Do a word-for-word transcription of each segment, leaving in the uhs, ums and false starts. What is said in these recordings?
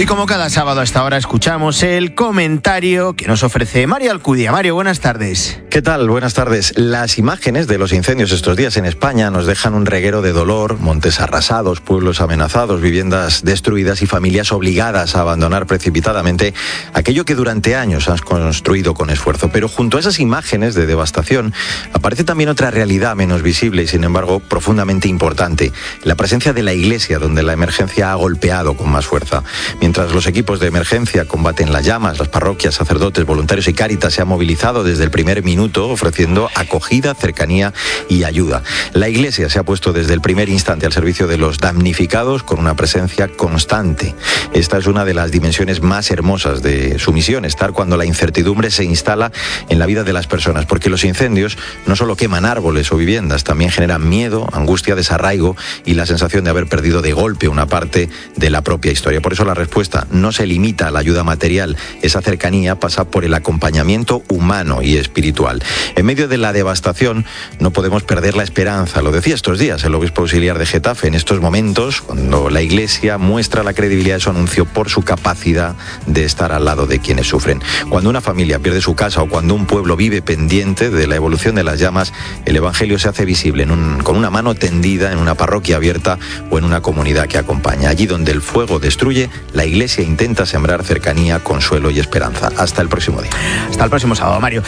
como cada sábado a esta hora escuchamos el comentario que nos ofrece Mario Alcudia. Mario, buenas tardes. ¿Qué tal? Buenas tardes. Las imágenes de los incendios estos días en España nos dejan un reguero de dolor, montes arrasados, pueblos amenazados, viviendas destruidas y familias obligadas a abandonar precipitadamente aquello que durante años han construido con esfuerzo. Pero junto a esas imágenes de devastación aparece también otra realidad menos visible y sin embargo profundamente importante: la presencia de la Iglesia, donde la emergencia ha golpeado con más fuerza. Mientras los equipos de emergencia combaten las llamas, las parroquias, sacerdotes, voluntarios y Cáritas se han movilizado desde el primer minuto ofreciendo acogida, cercanía y ayuda. La Iglesia se ha puesto desde el primer instante al servicio de los damnificados con una presencia constante. Esta es una de las dimensiones más hermosas de su misión, estar cuando la incertidumbre se instala en la vida de las personas, porque los incendios no solo queman árboles o viviendas, también generan miedo, angustia, desarraigo y la sensación de haber perdido de golpe una parte de la propia historia. Por eso la respuesta no se limita a la ayuda material. Esa cercanía pasa por el acompañamiento humano y espiritual. En medio de la devastación no podemos perder la esperanza. Lo decía estos días el obispo auxiliar de Getafe. En estos momentos, cuando la Iglesia muestra la credibilidad de su anuncio por su capacidad de estar al lado de quienes sufren. Cuando una familia pierde su casa o cuando un pueblo vive pendiente de la evolución de las llamas, el Evangelio se hace visible en un, con una mano tendida en una parroquia abierta o en una comunidad que acompaña. Allí donde el fuego destruye, la Iglesia intenta sembrar cercanía, consuelo y esperanza. Hasta el próximo día. Hasta el próximo sábado, Mario.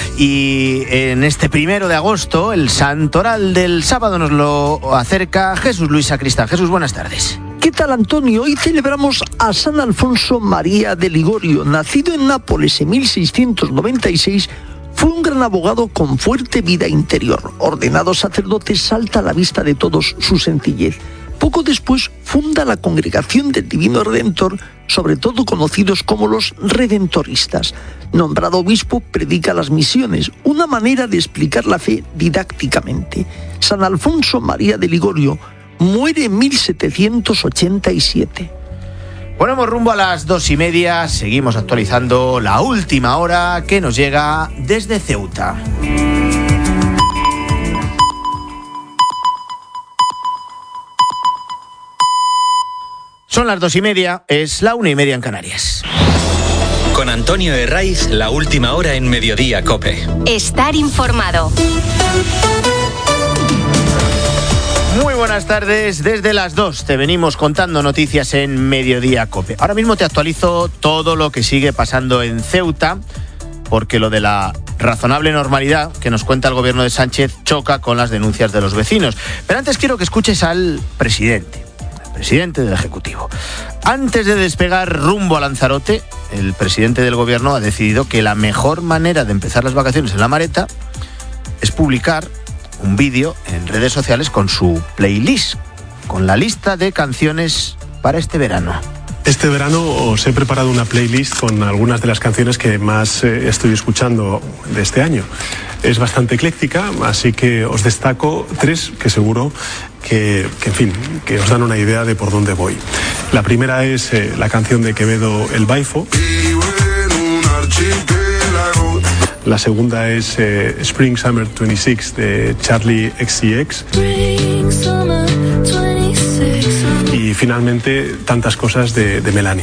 Y en este primero de agosto, el santoral del sábado nos lo acerca Jesús Luis Sacristán. Jesús, buenas tardes. ¿Qué tal, Antonio? Hoy celebramos a San Alfonso María de Ligorio. Nacido en Nápoles en mil seiscientos noventa y seis, fue un gran abogado con fuerte vida interior. Ordenado sacerdote, salta a la vista de todos su sencillez. Poco después funda la Congregación del Divino Redentor, sobre todo conocidos como los redentoristas. Nombrado obispo, predica las misiones, una manera de explicar la fe didácticamente. San Alfonso María de Ligorio muere en mil setecientos ochenta y siete. Ponemos rumbo a las dos y media, seguimos actualizando la última hora que nos llega desde Ceuta. Son las dos y media, es la una y media en Canarias. Con Antonio Herraiz, la última hora en Mediodía COPE. Estar informado. Muy buenas tardes, desde las dos te venimos contando noticias en Mediodía COPE. Ahora mismo te actualizo todo lo que sigue pasando en Ceuta, porque lo de la razonable normalidad que nos cuenta el gobierno de Sánchez choca con las denuncias de los vecinos. Pero antes quiero que escuches al presidente. Presidente del Ejecutivo. Antes de despegar rumbo a Lanzarote, el presidente del gobierno ha decidido que la mejor manera de empezar las vacaciones en La Mareta es publicar un vídeo en redes sociales con su playlist, con la lista de canciones para este verano. Este verano os he preparado una playlist con algunas de las canciones que más eh, estoy escuchando de este año. Es bastante ecléctica, así que os destaco tres que seguro que, que en fin, que os dan una idea de por dónde voy. La primera es eh, la canción de Quevedo, El Baifo. La segunda es eh, Spring Summer veintiséis de Charlie X C X. Y finalmente Tantas cosas de, de Melanie.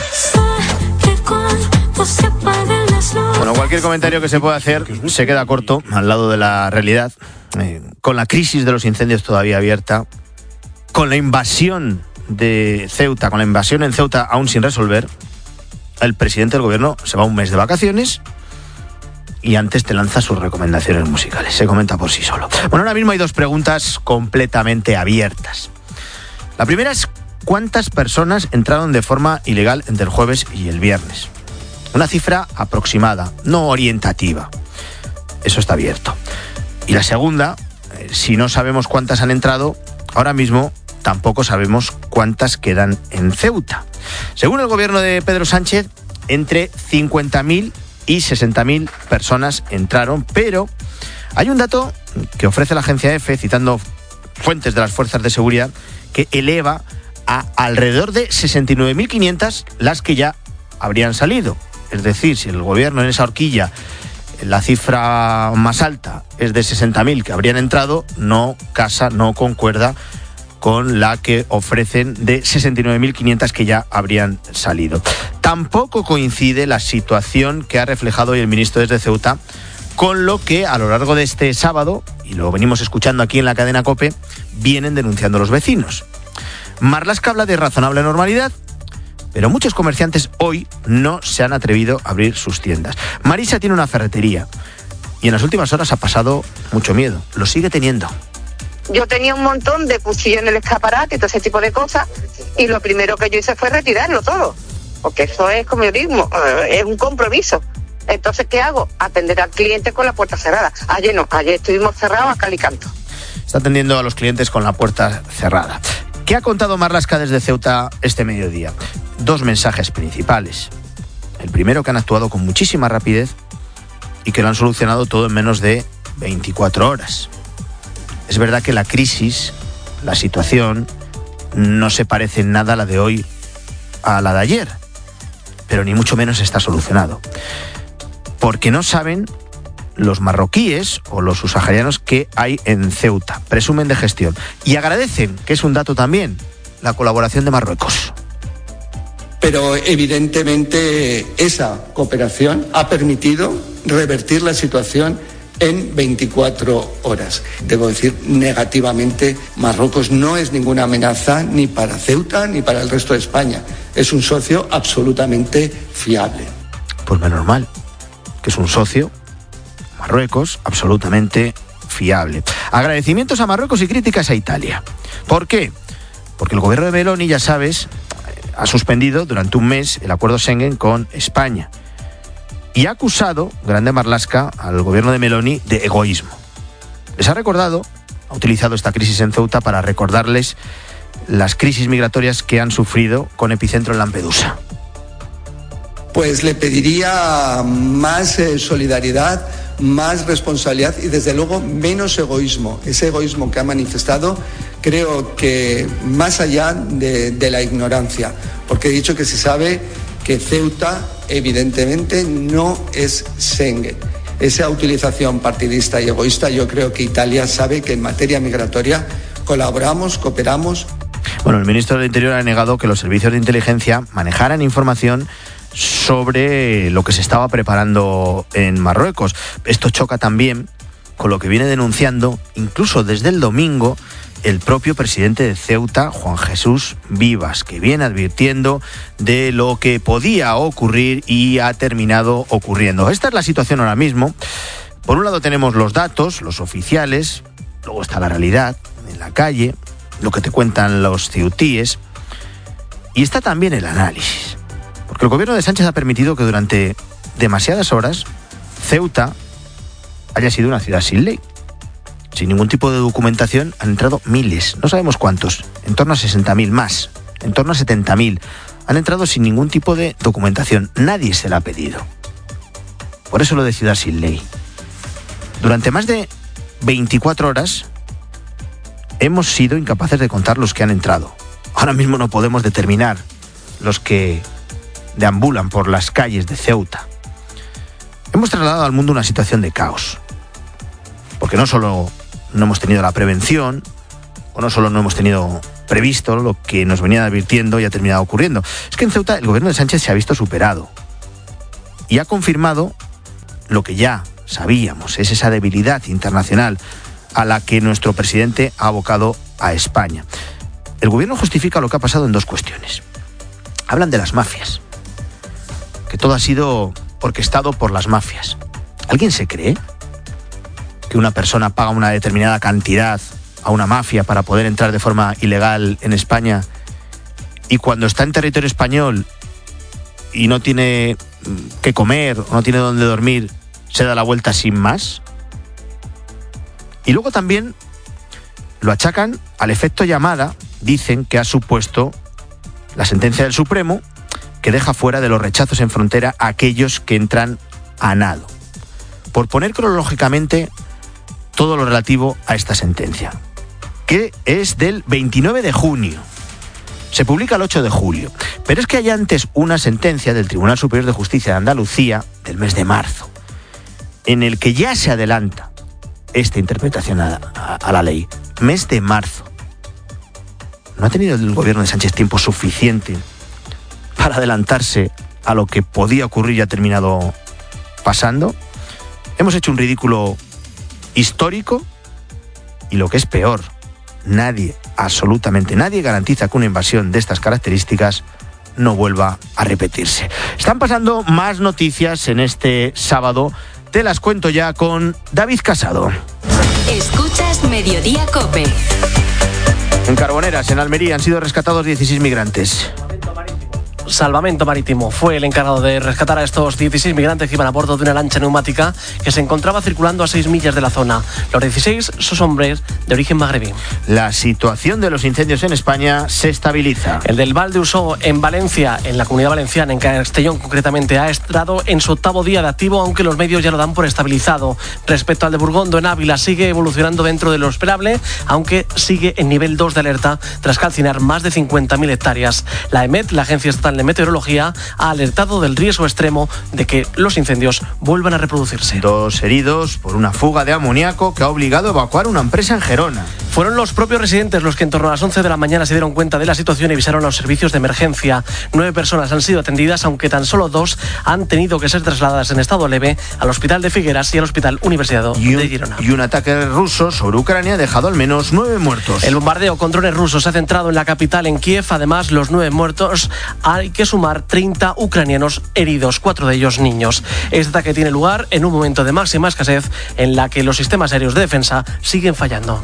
Bueno, cualquier comentario que se pueda hacer se queda corto al lado de la realidad. Eh, con la crisis de los incendios todavía abierta, con la invasión de Ceuta, con la invasión en Ceuta aún sin resolver, el presidente del gobierno se va un mes de vacaciones y antes te lanza sus recomendaciones musicales. Se comenta por sí solo. Bueno, ahora mismo hay dos preguntas completamente abiertas. La primera es: ¿cuántas personas entraron de forma ilegal entre el jueves y el viernes? Una cifra aproximada, no orientativa. Eso está abierto. Y la segunda, eh, si no sabemos cuántas han entrado, ahora mismo tampoco sabemos cuántas quedan en Ceuta. Según el gobierno de Pedro Sánchez, entre cincuenta mil y sesenta mil personas entraron, pero hay un dato que ofrece la agencia EFE, citando fuentes de las fuerzas de seguridad, que eleva a alrededor de sesenta y nueve mil quinientas las que ya habrían salido. Es decir, si el gobierno en esa horquilla, la cifra más alta es de sesenta mil que habrían entrado, no casa, no concuerda con la que ofrecen de sesenta y nueve mil quinientas que ya habrían salido. Tampoco coincide la situación que ha reflejado hoy el ministro desde Ceuta con lo que a lo largo de este sábado, y lo venimos escuchando aquí en la cadena COPE, vienen denunciando los vecinos. Marlaska habla de razonable normalidad, pero muchos comerciantes hoy no se han atrevido a abrir sus tiendas. Marisa tiene una ferretería y en las últimas horas ha pasado mucho miedo. Lo sigue teniendo. Yo tenía un montón de cuchillos en el escaparate y todo ese tipo de cosas, y lo primero que yo hice fue retirarlo todo, porque eso es, como yo digo, es un compromiso. Entonces, ¿qué hago? Atender al cliente con la puerta cerrada. Ayer no, ayer estuvimos cerrados a cal y canto. Está atendiendo a los clientes con la puerta cerrada. ¿Qué ha contado Marlaska desde Ceuta este mediodía? Dos mensajes principales. El primero, que han actuado con muchísima rapidez y que lo han solucionado todo en menos de veinticuatro horas. Es verdad que la crisis, la situación, no se parece en nada a la de hoy a la de ayer, pero ni mucho menos está solucionado. Porque no saben los marroquíes o los subsaharianos que hay en Ceuta. Presumen de gestión. Y agradecen, que es un dato también, la colaboración de Marruecos. Pero evidentemente esa cooperación ha permitido revertir la situación en veinticuatro horas. Debo decir, negativamente, Marruecos no es ninguna amenaza ni para Ceuta ni para el resto de España. Es un socio absolutamente fiable. Pues menos mal, que es un socio, Marruecos, absolutamente fiable. Agradecimientos a Marruecos y críticas a Italia. ¿Por qué? Porque el gobierno de Meloni, ya sabes, ha suspendido durante un mes el acuerdo Schengen con España. Y ha acusado, grande Marlaska, al gobierno de Meloni de egoísmo. Les ha recordado, ha utilizado esta crisis en Ceuta para recordarles las crisis migratorias que han sufrido con epicentro en Lampedusa. Pues le pediría más eh, solidaridad, más responsabilidad y desde luego menos egoísmo. Ese egoísmo que ha manifestado, creo que más allá de, de la ignorancia, porque he dicho que se sabe que Ceuta evidentemente no es Schengen. Esa utilización partidista y egoísta, yo creo que Italia sabe que en materia migratoria colaboramos, cooperamos. Bueno, el ministro del Interior ha negado que los servicios de inteligencia manejaran información sobre lo que se estaba preparando en Marruecos. Esto choca también con lo que viene denunciando, incluso desde el domingo, el propio presidente de Ceuta, Juan Jesús Vivas, que viene advirtiendo de lo que podía ocurrir y ha terminado ocurriendo. Esta es la situación ahora mismo. Por un lado tenemos los datos, los oficiales, luego está la realidad en la calle, lo que te cuentan los ceutíes, y está también el análisis. Porque el gobierno de Sánchez ha permitido que durante demasiadas horas Ceuta haya sido una ciudad sin ley. Sin ningún tipo de documentación han entrado miles, no sabemos cuántos, en torno a sesenta mil más, en torno a setenta mil. Han entrado sin ningún tipo de documentación, nadie se la ha pedido. Por eso lo de ciudad sin ley. Durante más de veinticuatro horas hemos sido incapaces de contar los que han entrado. Ahora mismo no podemos determinar los que deambulan por las calles de Ceuta. Hemos trasladado al mundo una situación de caos. Porque no solo no hemos tenido la prevención, o no solo no hemos tenido previsto lo que nos venía advirtiendo y ha terminado ocurriendo. Es que en Ceuta el gobierno de Sánchez se ha visto superado. Y ha confirmado lo que ya sabíamos, es esa debilidad internacional a la que nuestro presidente ha abocado a España. El gobierno justifica lo que ha pasado en dos cuestiones. Hablan de las mafias, que todo ha sido orquestado por las mafias. ¿Alguien se cree que una persona paga una determinada cantidad a una mafia para poder entrar de forma ilegal en España y cuando está en territorio español y no tiene qué comer o no tiene dónde dormir, se da la vuelta sin más? Y luego también lo achacan al efecto llamada, dicen que ha supuesto la sentencia del Supremo que deja fuera de los rechazos en frontera a aquellos que entran a nado. Por poner cronológicamente todo lo relativo a esta sentencia, que es del veintinueve de junio. Se publica el ocho de julio. Pero es que hay antes una sentencia del Tribunal Superior de Justicia de Andalucía del mes de marzo, en el que ya se adelanta esta interpretación a, a, a la ley. Mes de marzo. ¿No ha tenido el gobierno de Sánchez tiempo suficiente para adelantarse a lo que podía ocurrir y ha terminado pasando? Hemos hecho un ridículo histórico y lo que es peor, nadie, absolutamente nadie garantiza que una invasión de estas características no vuelva a repetirse. Están pasando más noticias en este sábado. Te las cuento ya con David Casado. Escuchas Mediodía COPE. En Carboneras, en Almería, han sido rescatados dieciséis migrantes. Salvamento Marítimo fue el encargado de rescatar a estos dieciséis migrantes que iban a bordo de una lancha neumática que se encontraba circulando a seis millas de la zona. Los dieciséis son hombres de origen magrebí. La situación de los incendios en España se estabiliza. El del Val de Usó en Valencia, en la Comunidad Valenciana, en Castellón concretamente, ha entrado en su octavo día de activo, aunque los medios ya lo dan por estabilizado. Respecto al de Burgondo en Ávila, sigue evolucionando dentro de lo esperable, aunque sigue en nivel dos de alerta tras calcinar más de cincuenta mil hectáreas. La E M E T, la Agencia Estatal de Meteorología, ha alertado del riesgo extremo de que los incendios vuelvan a reproducirse. Dos heridos por una fuga de amoníaco que ha obligado a evacuar una empresa en Gerona. Fueron los propios residentes los que en torno a las once de la mañana se dieron cuenta de la situación y avisaron a los servicios de emergencia. Nueve personas han sido atendidas, aunque tan solo dos han tenido que ser trasladadas en estado leve al Hospital de Figueras y al Hospital Universitario de Girona. Y un ataque ruso sobre Ucrania ha dejado al menos nueve muertos. El bombardeo con drones rusos se ha centrado en la capital, en Kiev. Además, los nueve muertos hay que sumar treinta ucranianos heridos, cuatro de ellos niños. Este ataque tiene lugar en un momento de máxima escasez en la que los sistemas aéreos de defensa siguen fallando.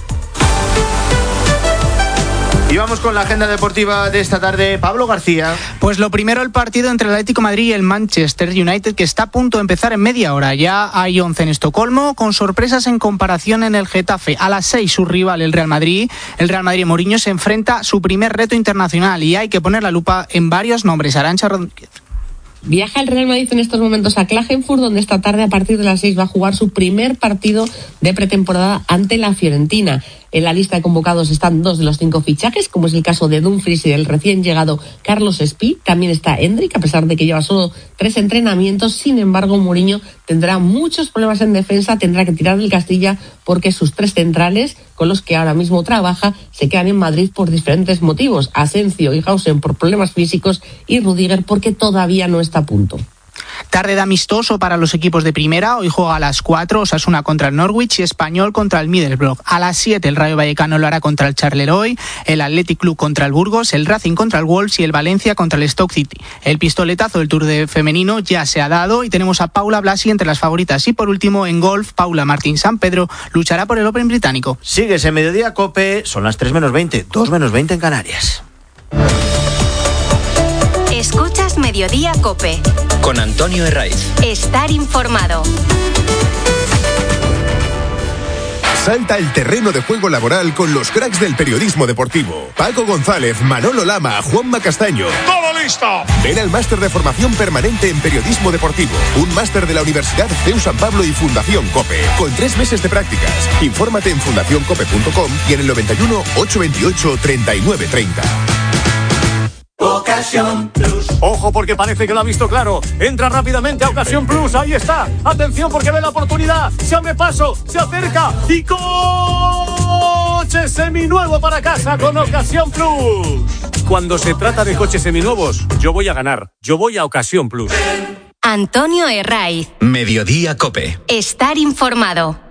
Y vamos con la agenda deportiva de esta tarde. Pablo García. Pues lo primero, el partido entre el Atlético de Madrid y el Manchester United, que está a punto de empezar en media hora. Ya hay once en Estocolmo, con sorpresas en comparación en el Getafe. A las seis, su rival, el Real Madrid. El Real Madrid Mourinho se enfrenta a su primer reto internacional y hay que poner la lupa en varios nombres. Arantxa Rodríguez. Viaja el Real Madrid en estos momentos a Klagenfurt, donde esta tarde a partir de las seis va a jugar su primer partido de pretemporada ante la Fiorentina. En la lista de convocados están dos de los cinco fichajes, como es el caso de Dumfries y del recién llegado Carlos Espí. También está Endrick, a pesar de que lleva solo tres entrenamientos. Sin embargo, Mourinho tendrá muchos problemas en defensa, tendrá que tirar del Castilla porque sus tres centrales, con los que ahora mismo trabaja, se quedan en Madrid por diferentes motivos. Asencio y Hausen por problemas físicos y Rudiger porque todavía no está a punto. Tarde de amistoso para los equipos de primera. Hoy juega a las cuatro Osasuna contra el Norwich y Español contra el Middlesbrough. A las siete el Rayo Vallecano lo hará contra el Charleroi, el Athletic Club contra el Burgos, el Racing contra el Wolves y el Valencia contra el Stoke City. El pistoletazo del Tour de femenino ya se ha dado y tenemos a Paula Blasi entre las favoritas. Y por último, en golf, Paula Martín Sampedro luchará por el Open británico. Sigues en Mediodía COPE, son las tres menos veinte, dos menos veinte en Canarias. Escuchas Mediodía COPE. Con Antonio Herraiz. Estar informado. Salta el terreno de juego laboral con los cracks del periodismo deportivo. Paco González, Manolo Lama, Juanma Castaño. ¡Todo listo! Ven al máster de formación permanente en periodismo deportivo. Un máster de la Universidad C E U San Pablo y Fundación COPE. Con tres meses de prácticas. Infórmate en fundación cope punto com y en el noventa y uno, ochocientos veintiocho, treinta y nueve treinta. Ocasión Plus. Ojo porque parece que lo ha visto claro. Entra rápidamente a Ocasión Plus. Ahí está. Atención porque ve la oportunidad. Se abre paso, se acerca y coche seminuevo para casa con Ocasión Plus. Cuando se trata de coches seminuevos, yo voy a ganar. Yo voy a Ocasión Plus. Antonio Herraiz. Mediodía COPE. Estar informado.